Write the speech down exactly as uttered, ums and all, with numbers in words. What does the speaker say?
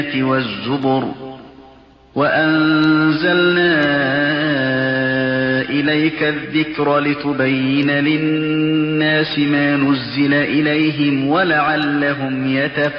والزبر وأنزلنا إليك الذكر لتبين للناس ما نزل إليهم ولعلهم يتفكرون